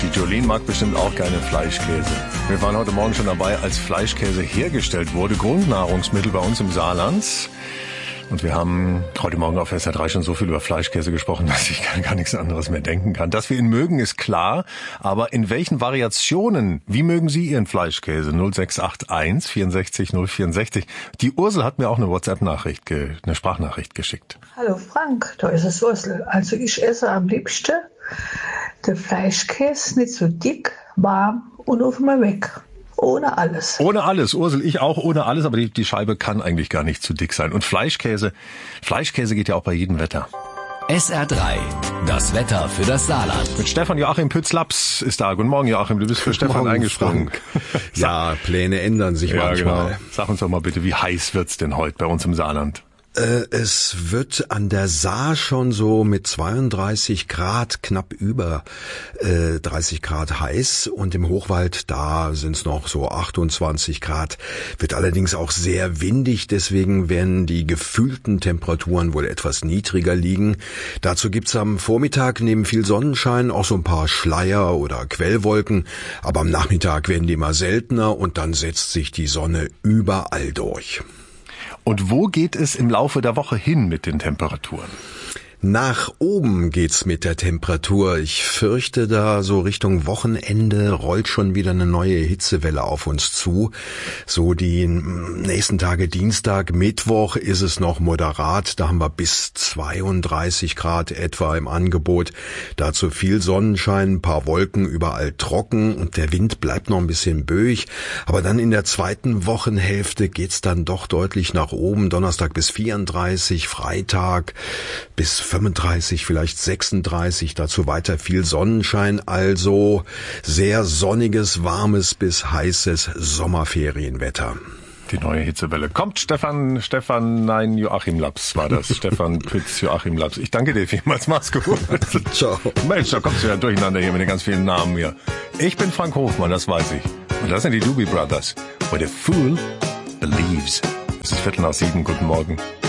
Die Jolene mag bestimmt auch gerne Fleischkäse. Wir waren heute Morgen schon dabei, als Fleischkäse hergestellt wurde. Grundnahrungsmittel bei uns im Saarland. Und wir haben heute Morgen auf SR3 schon so viel über Fleischkäse gesprochen, dass ich gar nichts anderes mehr denken kann. Dass wir ihn mögen, ist klar. Aber in welchen Variationen, wie mögen Sie Ihren Fleischkäse? 0681 64 064. Die Ursel hat mir auch eine WhatsApp-Nachricht, eine Sprachnachricht geschickt. Hallo Frank, da ist es Ursel. Also ich esse am liebsten den Fleischkäse, nicht so dick, warm und auf einmal weg. Ohne alles. Ohne alles, Ursel, ich auch ohne alles, aber die Scheibe kann eigentlich gar nicht zu dick sein. Und Fleischkäse geht ja auch bei jedem Wetter. SR3, das Wetter für das Saarland. Mit Stefan Joachim Pütz-Laps ist da. Guten Morgen, Joachim, du bist für Stefan eingesprungen. Ja, Pläne ändern sich manchmal. Genau. Sag uns doch mal bitte, wie heiß wird's denn heute bei uns im Saarland? Es wird an der Saar schon so mit 32 Grad, knapp über 30 Grad heiß, und im Hochwald, da sind es noch so 28 Grad. Wird allerdings auch sehr windig, deswegen werden die gefühlten Temperaturen wohl etwas niedriger liegen. Dazu gibt's am Vormittag neben viel Sonnenschein auch so ein paar Schleier oder Quellwolken, aber am Nachmittag werden die immer seltener und dann setzt sich die Sonne überall durch. Und wo geht es im Laufe der Woche hin mit den Temperaturen? Nach oben geht's mit der Temperatur. Ich fürchte, da so Richtung Wochenende rollt schon wieder eine neue Hitzewelle auf uns zu. So die nächsten Tage, Dienstag, Mittwoch, ist es noch moderat. Da haben wir bis 32 Grad etwa im Angebot. Dazu viel Sonnenschein, ein paar Wolken, überall trocken und der Wind bleibt noch ein bisschen böig. Aber dann in der zweiten Wochenhälfte geht's dann doch deutlich nach oben. Donnerstag bis 34, Freitag bis 35, vielleicht 36, dazu weiter viel Sonnenschein, also sehr sonniges, warmes bis heißes Sommerferienwetter. Die neue Hitzewelle. Kommt nein, Joachim Laps war das. Stefan Pütz, Joachim Laps. Ich danke dir vielmals, mach's gut. Ciao. Mensch, da kommst du ja durcheinander hier mit den ganz vielen Namen hier. Ich bin Frank Hofmann, das weiß ich. Und das sind die Doobie Brothers. Where the Fool Believes. Es ist 7:15, guten Morgen.